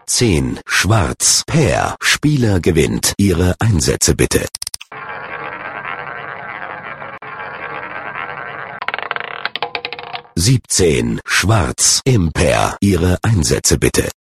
10 Schwarz Pair. Spieler gewinnt. Ihre Einsätze bitte. 17 Schwarz Impair. Ihre Einsätze bitte.